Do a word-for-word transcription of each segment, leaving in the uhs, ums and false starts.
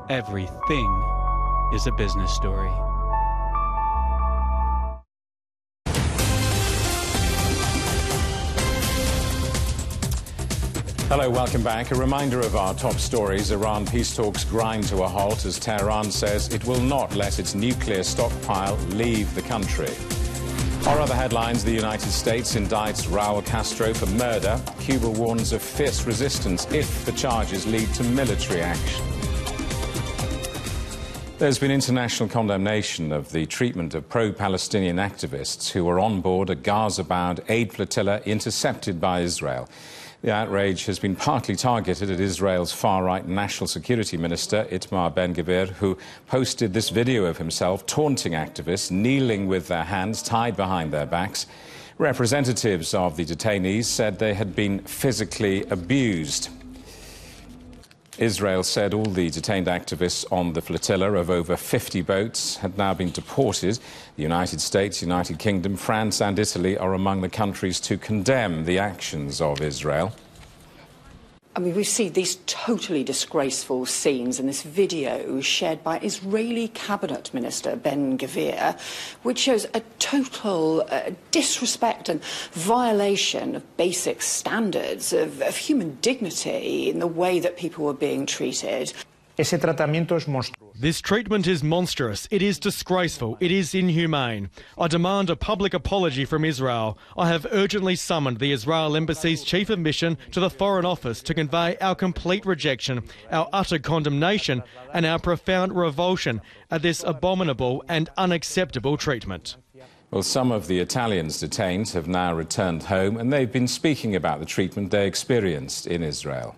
Everything is a business story. Hello, welcome back. A reminder of our top stories. Iran peace talks grind to a halt as Tehran says it will not let its nuclear stockpile leave the country. Our other headlines: the United States indicts Raul Castro for murder. Cuba warns of fierce resistance if the charges lead to military action. There's been international condemnation of the treatment of pro-Palestinian activists who were on board a Gaza-bound aid flotilla intercepted by Israel. The outrage has been partly targeted at Israel's far-right National Security Minister, Itamar Ben-Gvir, who posted this video of himself taunting activists, kneeling with their hands tied behind their backs. Representatives of the detainees said they had been physically abused. Israel said all the detained activists on the flotilla of over fifty boats had now been deported. The United States, United Kingdom, France and Italy are among the countries to condemn the actions of Israel. I mean, we see these totally disgraceful scenes in this video shared by Israeli Cabinet Minister Ben-Gvir, which shows a total uh, disrespect and violation of basic standards of, of human dignity in the way that people were being treated. Ese tratamiento es monstruoso. This treatment is monstrous. It is disgraceful. It is inhumane. I demand a public apology from Israel. I have urgently summoned the Israel Embassy's Chief of Mission to the Foreign Office to convey our complete rejection, our utter condemnation and our profound revulsion at this abominable and unacceptable treatment. Well, some of the Italians detained have now returned home and they've been speaking about the treatment they experienced in Israel.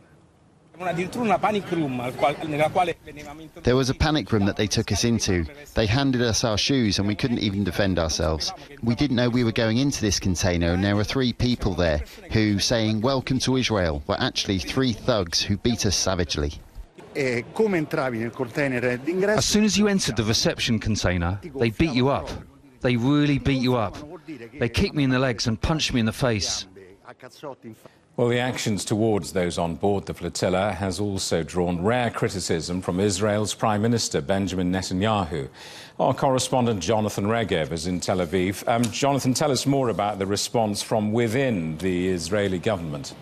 There was a panic room that they took us into. They handed us our shoes and we couldn't even defend ourselves. We didn't know we were going into this container, and there were three people there who, saying "Welcome to Israel," were actually three thugs who beat us savagely. As soon as you entered the reception container, they beat you up. They really beat you up. They kicked me in the legs and punched me in the face. Well, the actions towards those on board the flotilla has also drawn rare criticism from Israel's Prime Minister Benjamin Netanyahu. Our correspondent Jonathan Regev is in Tel Aviv. Um, Jonathan, tell us more about the response from within the Israeli government.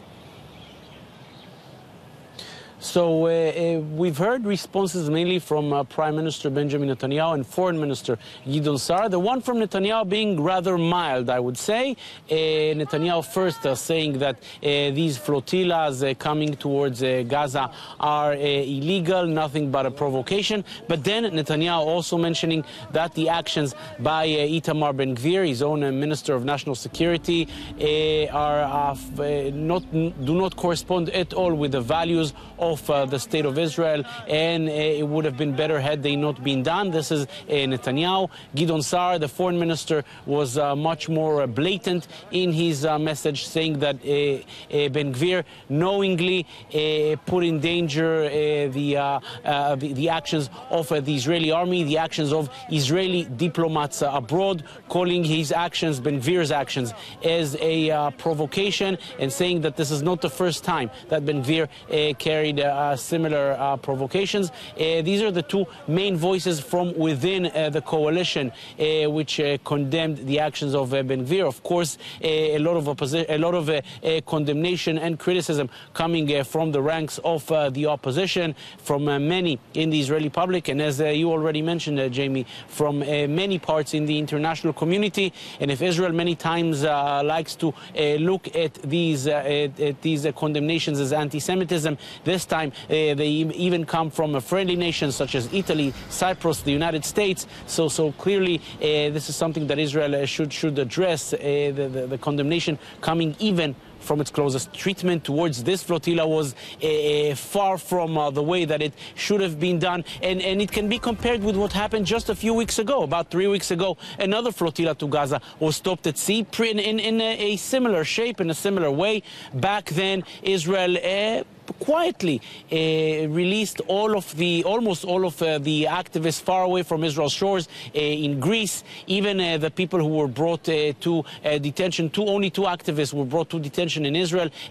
So uh, uh, we've heard responses mainly from uh, Prime Minister Benjamin Netanyahu and Foreign Minister Gideon Sa'ar. The one from Netanyahu being rather mild, I would say. Uh, Netanyahu first uh, saying that uh, these flotillas uh, coming towards uh, Gaza are uh, illegal, nothing but a provocation. But then Netanyahu also mentioning that the actions by uh, Itamar Ben-Gvir, his own uh, Minister of National Security, uh, are uh, uh, not do not correspond at all with the values of of uh, the State of Israel, and uh, it would have been better had they not been done. This is uh, Netanyahu. Gideon Sa'ar, the foreign minister, was uh, much more uh, blatant in his uh, message, saying that uh, uh, Ben-Gvir knowingly uh, put in danger uh, the, uh, uh, the, the actions of uh, the Israeli army, the actions of Israeli diplomats uh, abroad, calling his actions, Ben-Gvir's actions, as a uh, provocation, and saying that this is not the first time that Ben-Gvir uh, carried Uh, similar uh, provocations. Uh, these are the two main voices from within uh, the coalition, uh, which uh, condemned the actions of uh, Ben-Gvir. Of course, uh, a lot of opposi a lot of uh, uh, condemnation and criticism coming uh, from the ranks of uh, the opposition, from uh, many in the Israeli public, and as uh, you already mentioned, uh, Jamie, from uh, many parts in the international community. And if Israel many times uh, likes to uh, look at these uh, at, at these uh, condemnations as anti-Semitism, this time uh, they even come from a friendly nations such as Italy, Cyprus, the United States. So, so clearly, uh, this is something that Israel uh, should should address. Uh, the, the, the condemnation coming even from its closest. Treatment towards this flotilla was uh, far from uh, the way that it should have been done, and, and it can be compared with what happened just a few weeks ago. About three weeks ago, another flotilla to Gaza was stopped at sea in, in, in a, a similar shape, in a similar way. Back then, Israel uh, quietly uh, released all of the, almost all of uh, the activists far away from Israel's shores uh, in Greece. Even uh, the people who were brought uh, to uh, detention, two, only two activists were brought to detention in Israel.